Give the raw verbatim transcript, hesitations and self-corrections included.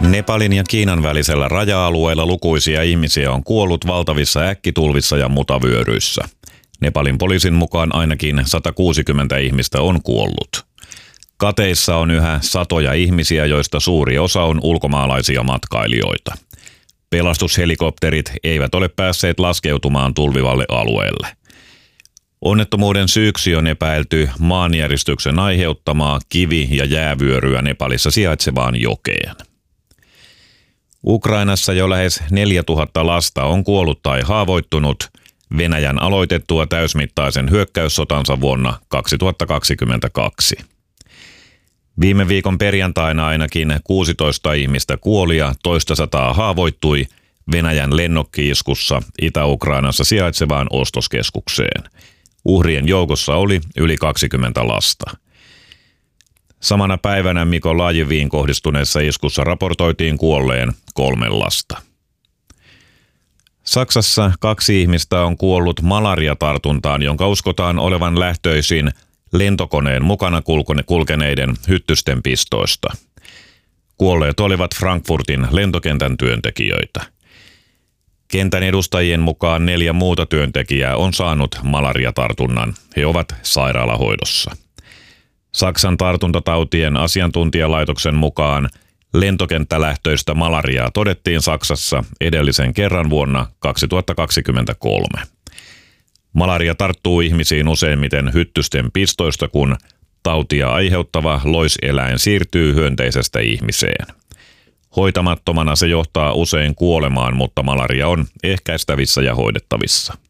Nepalin ja Kiinan välisellä raja-alueella lukuisia ihmisiä on kuollut valtavissa äkkitulvissa ja mutavyöryissä. Nepalin poliisin mukaan ainakin sata kuusikymmentä ihmistä on kuollut. Kateissa on yhä satoja ihmisiä, joista suuri osa on ulkomaalaisia matkailijoita. Pelastushelikopterit eivät ole päässeet laskeutumaan tulvivalle alueelle. Onnettomuuden syyksi on epäilty maanjäristyksen aiheuttamaa kivi- ja jäävyöryä Nepalissa sijaitsevaan jokeen. Ukrainassa jo lähes neljätuhatta lasta on kuollut tai haavoittunut Venäjän aloitettua täysmittaisen hyökkäyssotansa vuonna kaksituhattakaksikymmentäkaksi. Viime viikon perjantaina ainakin kuusitoista ihmistä kuoli ja toista sataa haavoittui Venäjän lennokki-iskussa Itä-Ukrainassa sijaitsevaan ostoskeskukseen. Uhrien joukossa oli yli kaksikymmentä lasta. Samana päivänä Mykolajiviin kohdistuneessa iskussa raportoitiin kuolleen kolme lasta. Saksassa kaksi ihmistä on kuollut malariatartuntaan, jonka uskotaan olevan lähtöisin lentokoneen mukana kulkeneiden hyttysten pistoista. Kuolleet olivat Frankfurtin lentokentän työntekijöitä. Kentän edustajien mukaan neljä muuta työntekijää on saanut malariatartunnan. He ovat sairaalahoidossa. Saksan tartuntatautien asiantuntijalaitoksen mukaan lentokenttälähtöistä malariaa todettiin Saksassa edellisen kerran vuonna kaksituhattakaksikymmentäkolme. Malaria tarttuu ihmisiin useimmiten hyttysten pistoista, kun tautia aiheuttava loiseläin siirtyy hyönteisestä ihmiseen. Hoitamattomana se johtaa usein kuolemaan, mutta malaria on ehkäistävissä ja hoidettavissa.